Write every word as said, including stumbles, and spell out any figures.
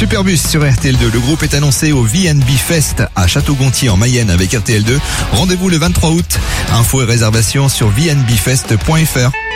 Superbus sur R T L deux. Le groupe est annoncé au V N B Fest à Château-Gontier en Mayenne avec R T L deux. Rendez-vous le vingt-trois août. Infos et réservations sur v n b fest point f r.